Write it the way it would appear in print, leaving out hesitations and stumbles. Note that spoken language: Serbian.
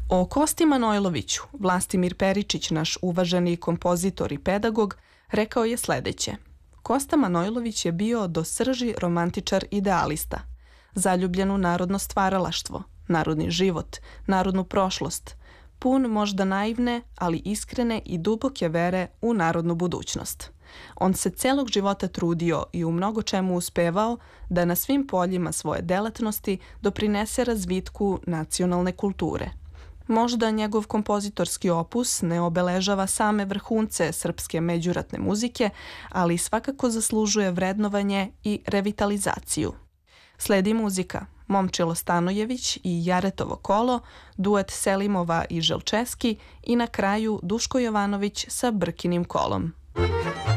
O Kosti Manojloviću Vlastimir Peričić, naš uvaženi kompozitor i pedagog, rekao je sledeće. Kosta Manojlović je bio do srži romantičar idealista, zaljubljen u narodno stvaralaštvo, narodni život, narodnu prošlost, pun možda naivne, ali iskrene i duboke vere u narodnu budućnost. On se celog života trudio i u mnogo čemu uspevao da na svim poljima svoje delatnosti doprinese razvitku nacionalne kulture. Možda njegov kompozitorski opus ne obeležava same vrhunce srpske međuratne muzike, ali svakako zaslužuje vrednovanje i revitalizaciju. Sledi muzika Momčilo Stanojević i Jaretovo kolo, duet Selimova i Želčeski i na kraju Duško Jovanović sa Brkinim kolom.